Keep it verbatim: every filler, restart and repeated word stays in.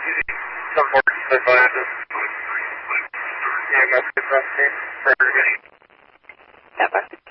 Some more advisors. Yeah, mostly from me. That